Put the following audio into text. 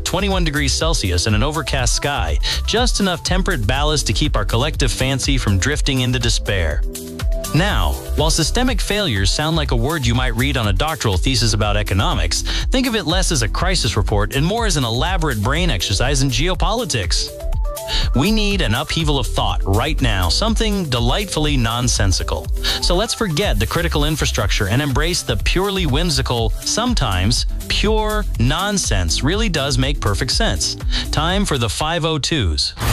21 degrees Celsius and an overcast sky, just enough temperate ballast to keep our collective fancy from drifting into despair. Now, while systemic failures sound like a word you might read on a doctoral thesis about economics, think of it less as a crisis report and more as an elaborate brain exercise in geopolitics. We need an upheaval of thought right now, something delightfully nonsensical. So let's forget the critical infrastructure and embrace the purely whimsical, sometimes pure nonsense really does make perfect sense. Time for the 502s.